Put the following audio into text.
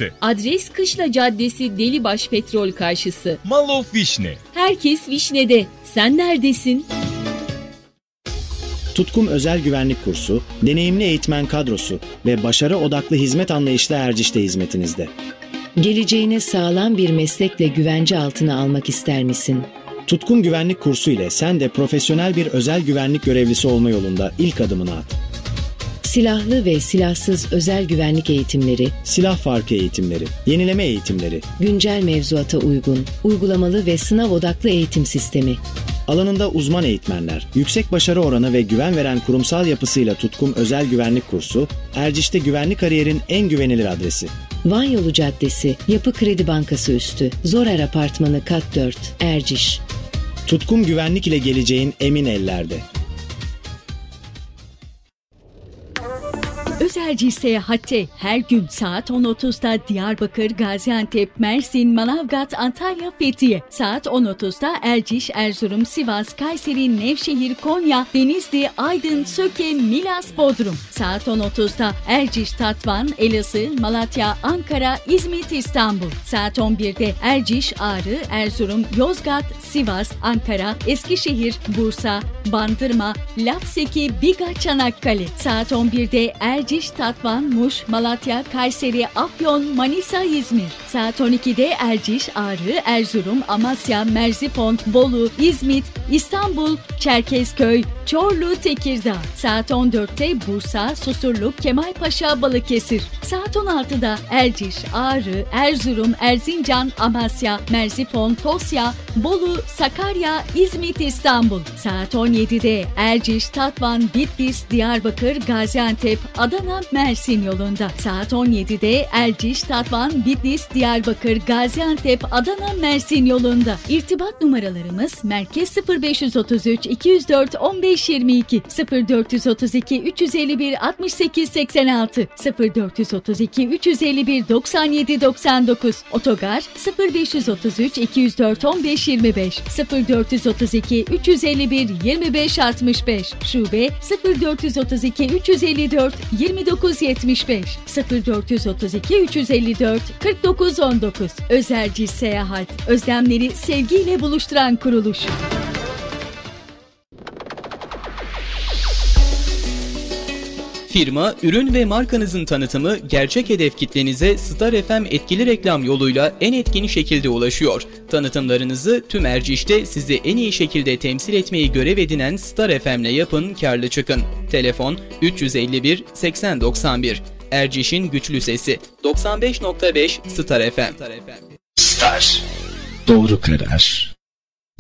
Üniversite. Adres Kışla Caddesi Delibaş Petrol karşısı. Mall of Vişne. Herkes Vişne'de. Sen neredesin? Tutkum Özel Güvenlik Kursu, deneyimli eğitmen kadrosu ve başarı odaklı hizmet anlayışlı Erciş'te hizmetinizde. Geleceğini sağlam bir meslekle güvence altına almak ister misin? Tutkum Güvenlik Kursu ile sen de profesyonel bir özel güvenlik görevlisi olma yolunda ilk adımını at. Silahlı ve silahsız özel güvenlik eğitimleri, Silah farkı eğitimleri, yenileme eğitimleri, güncel mevzuata uygun, uygulamalı ve sınav odaklı eğitim sistemi. alanında uzman eğitmenler, yüksek başarı oranı ve güven veren kurumsal yapısıyla Tutkum Özel Güvenlik Kursu, Erciş'te güvenlik kariyerin en güvenilir adresi. Van Yolu Caddesi, Yapı Kredi Bankası üstü, Zorer Apartmanı Kat 4, Erciş. Tutkum Güvenlik ile geleceğin emin ellerde. Özelci Seyahat'te her gün saat 10.30'da Diyarbakır, Gaziantep, Mersin, Manavgat, Antalya, Fethiye. Saat 10.30'da Erciş, Erzurum, Sivas, Kayseri, Nevşehir, Konya, Denizli, Aydın, Söke, Milas, Bodrum. Saat 10.30'da Erciş, Tatvan, Elazığ, Malatya, Ankara, İzmit, İstanbul. Saat 11'de Erciş, Ağrı, Erzurum, Yozgat, Sivas, Ankara, Eskişehir, Bursa, Bandırma, Lapseki, Biga, Çanakkale. Saat 11'de Erciş, Tatvan, Muş, Malatya, Kayseri, Afyon, Manisa, İzmir. Saat 12'de Erciş, Ağrı, Erzurum, Amasya, Merzifon, Bolu, İzmit, İstanbul, Çerkezköy, Çorlu, Tekirdağ. Saat 14'te Bursa, Susurluk, Kemalpaşa, Balıkesir. Saat 16'da Erciş, Ağrı, Erzurum, Erzincan, Amasya, Merzifon, Tosya, Bolu, Sakarya, İzmit, İstanbul. Saat 17'de Erciş, Tatvan, Bitlis, Diyarbakır, Gaziantep, Adana, Mersin yolunda. Saat 17'de Erciş, Tatvan, Bitlis, Diyarbakır, Gaziantep, Adana, Mersin yolunda. İrtibat numaralarımız Merkez 0533 204 1522 0432 351 68 86 0432 351 97 99 Otogar 0533 204 1525 0432 351 25 65 Şube 0432 354 2975 0432 354 4919 Özelci Seyahat, özlemleri sevgiyle buluşturan kuruluş. Firma, ürün ve markanızın tanıtımı gerçek hedef kitlenize Star FM etkili reklam yoluyla en etkin şekilde ulaşıyor. Tanıtımlarınızı tüm Erciş'te sizi en iyi şekilde temsil etmeyi görev edinen Star FM'le yapın, karlı çıkın. Telefon 351 80 91. Erciş'in güçlü sesi 95.5 Star FM. Star. Doğru karar.